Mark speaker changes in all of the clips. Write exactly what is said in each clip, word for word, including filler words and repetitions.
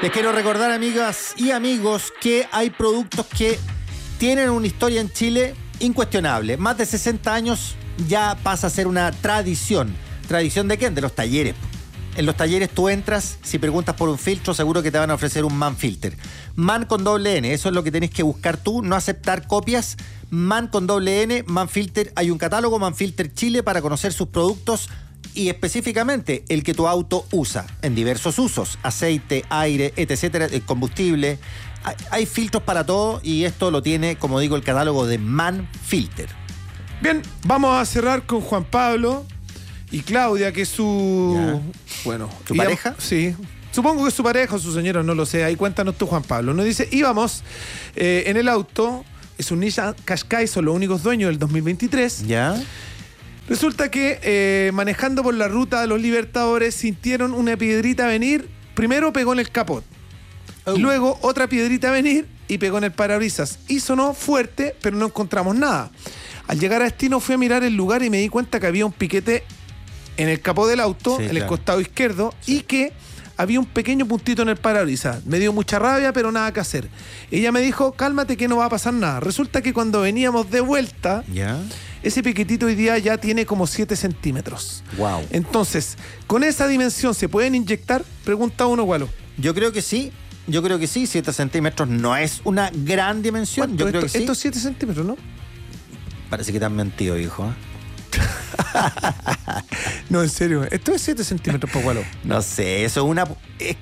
Speaker 1: Les quiero recordar, amigas y amigos, que hay productos que tienen una historia en Chile incuestionable. Más de sesenta años ya pasa a ser una tradición. ¿Tradición de quién? De los talleres. En los talleres tú entras, si preguntas por un filtro, seguro que te van a ofrecer un Manfilter. Man con doble N, eso es lo que tenés que buscar tú, no aceptar copias. Man con doble N, Manfilter. Hay un catálogo Manfilter Chile para conocer sus productos y específicamente el que tu auto usa en diversos usos, aceite, aire, etcétera, combustible. Hay, hay filtros para todo y esto lo tiene, como digo, el catálogo de Manfilter.
Speaker 2: Bien, vamos a cerrar con Juan Pablo y Claudia, que es su...
Speaker 1: Ya.
Speaker 2: Bueno,
Speaker 1: ¿Su
Speaker 2: íbamos,
Speaker 1: pareja?
Speaker 2: Sí. Supongo que es su pareja o su señora, no lo sé. Ahí cuéntanos tú, Juan Pablo. Nos dice, íbamos eh, en el auto, es un Nissan Qashqai, son los únicos dueños del dos mil veintitrés.
Speaker 1: ¿Ya?
Speaker 2: Resulta que eh, manejando por la ruta de los Libertadores sintieron una piedrita venir. Primero pegó en el capot.
Speaker 1: Oh.
Speaker 2: Luego otra piedrita venir y pegó en el parabrisas. Y sonó fuerte, pero no encontramos nada. Al llegar a destino fui a mirar el lugar y me di cuenta que había un piquete en el capó del auto,
Speaker 1: Sí,
Speaker 2: en
Speaker 1: claro.
Speaker 2: el costado izquierdo,
Speaker 1: Sí.
Speaker 2: y que había un pequeño puntito en el parabrisas. Me dio mucha rabia, pero nada que hacer. Ella me dijo, cálmate que no va a pasar nada. Resulta que cuando veníamos de vuelta,
Speaker 1: ¿Ya?
Speaker 2: ese piquetito hoy día ya tiene como siete centímetros.
Speaker 1: Wow.
Speaker 2: Entonces, ¿con esa dimensión se pueden inyectar? Pregunta uno, Gualo.
Speaker 1: Yo creo que sí. Yo creo que sí. siete centímetros no es una gran dimensión. Yo
Speaker 2: ¿Cuánto?
Speaker 1: creo
Speaker 2: Esto-
Speaker 1: que sí.
Speaker 2: Estos siete centímetros, ¿no?
Speaker 1: Parece que te han mentido, hijo. ¿eh?
Speaker 2: No, en serio. Esto es siete centímetros, por Gualo.
Speaker 1: No sé, eso es una, es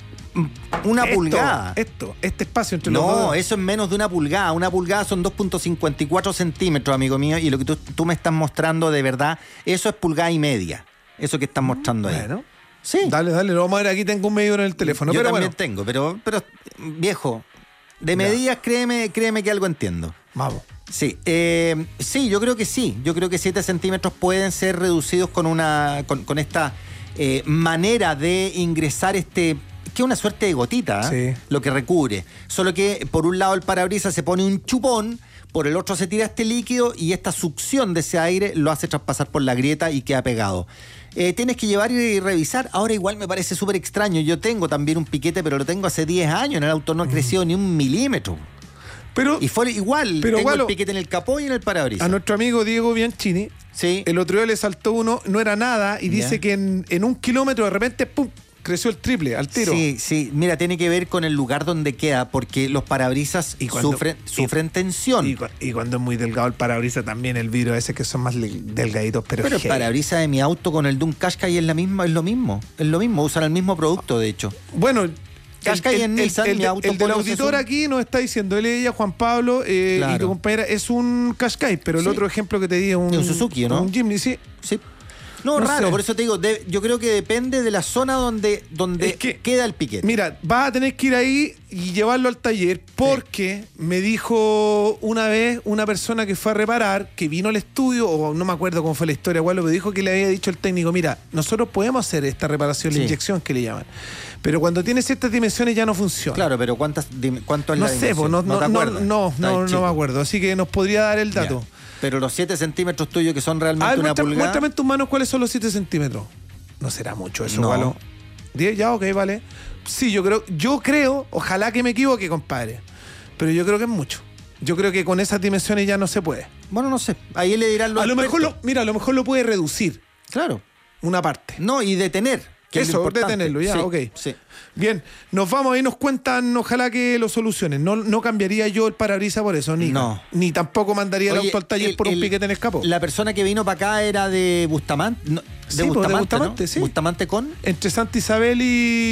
Speaker 1: una
Speaker 2: Esto,
Speaker 1: pulgada.
Speaker 2: Esto, este espacio entre los
Speaker 1: No,
Speaker 2: dos.
Speaker 1: eso es menos de una pulgada. Una pulgada son dos punto cincuenta y cuatro centímetros, amigo mío. Y lo que tú, tú me estás mostrando de verdad, eso es pulgada y media. Eso que estás mostrando ahí.
Speaker 2: Bueno.
Speaker 1: Sí.
Speaker 2: Dale, dale, lo vamos a ver. Aquí tengo un medidor en el teléfono.
Speaker 1: Yo
Speaker 2: pero
Speaker 1: también
Speaker 2: bueno,
Speaker 1: tengo, pero, pero viejo, de
Speaker 2: Ya.
Speaker 1: medidas, créeme, créeme que algo entiendo.
Speaker 2: vamos.
Speaker 1: Sí, eh, sí, yo creo que sí. Yo creo que siete centímetros pueden ser reducidos con una, con, con esta eh, manera de ingresar este, que es una suerte de gotita, ¿eh?
Speaker 2: Sí.
Speaker 1: Lo que recubre. Solo que por un lado el parabrisas se pone un chupón, por el otro se tira este líquido y esta succión de ese aire lo hace traspasar por la grieta y queda pegado. Eh, tienes que llevar y revisar. Ahora igual me parece súper extraño. Yo tengo también un piquete, pero lo tengo hace diez años. En el auto no ha crecido ni un milímetro.
Speaker 2: Pero
Speaker 1: Y fue igual.
Speaker 2: Pero,
Speaker 1: tengo
Speaker 2: Gualo,
Speaker 1: el piquete en el capó y en el parabrisas.
Speaker 2: a nuestro amigo Diego Bianchini,
Speaker 1: Sí.
Speaker 2: el otro día le saltó uno, no era nada, y
Speaker 1: Ya.
Speaker 2: dice que en, en un kilómetro de repente, ¡pum!, creció el triple, al tiro.
Speaker 1: Sí, sí. Mira, tiene que ver con el lugar donde queda, porque los parabrisas
Speaker 2: Y cuando-
Speaker 1: sufren,
Speaker 2: y-
Speaker 1: sufren tensión.
Speaker 2: Y, cu- y cuando es muy delgado el parabrisas también, el vidrio ese que son más le- delgaditos, pero,
Speaker 1: Pero el
Speaker 2: heavy.
Speaker 1: parabrisas de mi auto con el de un Qashqai es la misma, es lo mismo. Es lo mismo, usan el mismo producto, de hecho.
Speaker 2: Bueno,
Speaker 1: Qashqai
Speaker 2: el,
Speaker 1: en
Speaker 2: el-
Speaker 1: Nissan,
Speaker 2: el
Speaker 1: mi
Speaker 2: de-
Speaker 1: auto
Speaker 2: el del
Speaker 1: Polo es
Speaker 2: auditor
Speaker 1: un-
Speaker 2: aquí nos está diciendo, él, ella, Juan Pablo eh,
Speaker 1: Claro.
Speaker 2: y tu compañera, es un Qashqai, pero el
Speaker 1: Sí.
Speaker 2: otro ejemplo que te di es un,
Speaker 1: Es un Suzuki, ¿no?
Speaker 2: Un Jimny, sí.
Speaker 1: Sí. No,
Speaker 2: No
Speaker 1: raro,
Speaker 2: sé.
Speaker 1: por eso te digo, de- yo creo que depende de la zona donde, donde
Speaker 2: Es que-
Speaker 1: queda el piquete.
Speaker 2: Mira, vas a tener que ir ahí y llevarlo al taller porque me dijo una vez una persona que fue a reparar, que vino al estudio, o no me acuerdo cómo fue la historia, Gualo, me dijo que le había dicho el técnico, mira, nosotros podemos hacer esta reparación,
Speaker 1: Sí.
Speaker 2: la inyección que le llaman, pero cuando tiene ciertas dimensiones ya no funciona.
Speaker 1: Claro, pero ¿cuántas, dim- ¿cuánto es
Speaker 2: No
Speaker 1: la
Speaker 2: sé,
Speaker 1: dimensión?
Speaker 2: pues, no,
Speaker 1: te
Speaker 2: no, no,
Speaker 1: acuerdas?
Speaker 2: no,
Speaker 1: Está
Speaker 2: no,
Speaker 1: bien
Speaker 2: no
Speaker 1: chico.
Speaker 2: me acuerdo, así que nos podría dar el dato.
Speaker 1: Ya. Pero los siete centímetros tuyos que son realmente
Speaker 2: A ver,
Speaker 1: una
Speaker 2: muestra-
Speaker 1: pulgada.
Speaker 2: muéstrame en tus manos cuáles son los siete centímetros. No será mucho eso,
Speaker 1: No.
Speaker 2: Gualo. diez, ya, ok, vale. Sí, yo creo, yo creo, ojalá que me equivoque, compadre. Pero yo creo que es mucho. Yo creo que con esas dimensiones ya no se puede.
Speaker 1: Bueno, no sé. Ahí le dirán los
Speaker 2: A lo mejor lo,
Speaker 1: expertos.
Speaker 2: mira, a lo mejor lo puede reducir
Speaker 1: Claro.
Speaker 2: una parte.
Speaker 1: No, y detener. Que es lo
Speaker 2: Eso,
Speaker 1: importante.
Speaker 2: detenerlo, ya,
Speaker 1: Sí,
Speaker 2: ok.
Speaker 1: Sí.
Speaker 2: Bien, nos vamos ahí, nos cuentan, ojalá que lo solucionen. No, no cambiaría yo el parabrisas por eso, ni,
Speaker 1: No.
Speaker 2: ni tampoco mandaría el
Speaker 1: Oye,
Speaker 2: auto al taller
Speaker 1: el-
Speaker 2: por un
Speaker 1: el-
Speaker 2: piquete en el capó.
Speaker 1: La persona que vino para acá era de Bustamante. No, de
Speaker 2: Sí, pues, de
Speaker 1: Bustamante,
Speaker 2: Bustamante,
Speaker 1: ¿no?
Speaker 2: sí.
Speaker 1: Bustamante con.
Speaker 2: Entre Santa Isabel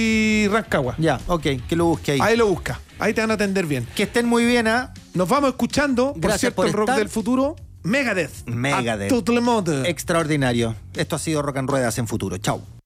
Speaker 2: y Rancagua.
Speaker 1: Ya, ok, que lo busque ahí.
Speaker 2: Ahí lo busca, ahí te van a atender bien.
Speaker 1: Que estén muy bien, ¿ah?
Speaker 2: Nos vamos escuchando, por
Speaker 1: Gracias
Speaker 2: cierto,
Speaker 1: por
Speaker 2: el rock
Speaker 1: estar.
Speaker 2: del futuro, Megadeth.
Speaker 1: Megadeth.
Speaker 2: A tout le monde.
Speaker 1: Extraordinario. Esto ha sido Rock en Ruedas en Futuro. Chau.